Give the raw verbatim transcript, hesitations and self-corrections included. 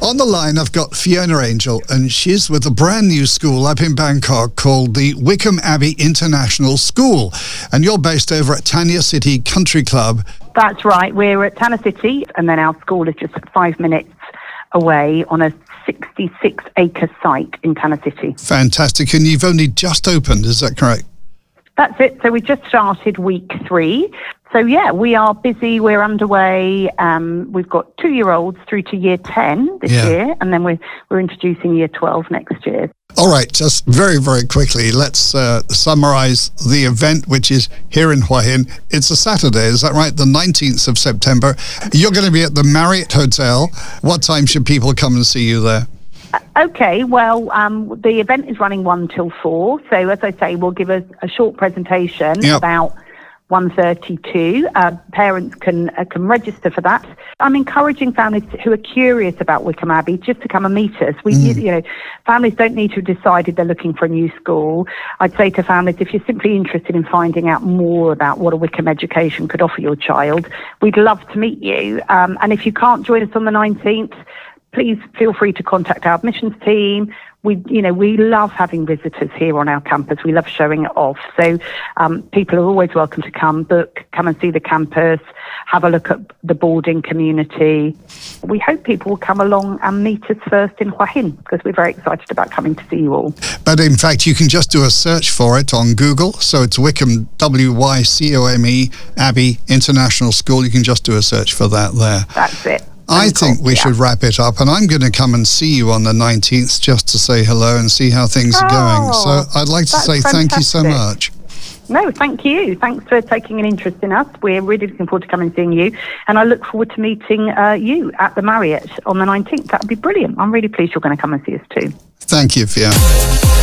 On the line, I've got Fiona Angel, and she's with a brand new school up in Bangkok called the Wickham Abbey International School. And you're based over at Tanya City Country Club. That's right. We're at Tanya City, and then our school is just five minutes away on a sixty-six acre site in Tanya City. Fantastic. And you've only just opened, is that correct? That's it. So we just started week three. So, yeah, we are busy. We're underway. Um, we've got two-year-olds through to year ten this Yeah. year, and then we're, we're introducing year twelve next year. All right, just very, very quickly, let's uh, summarize the event, which is here in Hua Hin. It's a Saturday, is that right? The nineteenth of September. You're going to be at the Marriott Hotel. What time should people come and see you there? Okay, well, um, the event is running one till four. So, as I say, we'll give a, a short presentation Yep. about one thirty-two. Uh, parents can uh, can register for that. I'm encouraging families who are curious about Wickham Abbey just to come and meet us. We, Mm. you know, families don't need to have decided they're looking for a new school. I'd say to families, if you're simply interested in finding out more about what a Wickham education could offer your child, we'd love to meet you. Um, and if you can't join us on the nineteenth, please feel free to contact our admissions team. We, you know, we love having visitors here on our campus. We love showing it off. So um, people are always welcome to come, book, come and see the campus, have a look at the boarding community. We hope people will come along and meet us first in Hua Hin, because we're very excited about coming to see you all. But in fact, you can just do a search for it on Google. So it's Wickham, W Y C O M E, Abbey International School. You can just do a search for that there. That's it. I think we yeah. should wrap it up, and I'm going to come and see you on the nineteenth just to say hello and see how things are going. Oh, So I'd like to that's say thank you so fantastic. much. No, thank you. Thanks for taking an interest in us. We're really looking forward to coming and seeing you. And I look forward to meeting uh, you at the Marriott on the nineteenth. That would be brilliant. I'm really pleased you're going to come and see us too. Thank you, Fiona.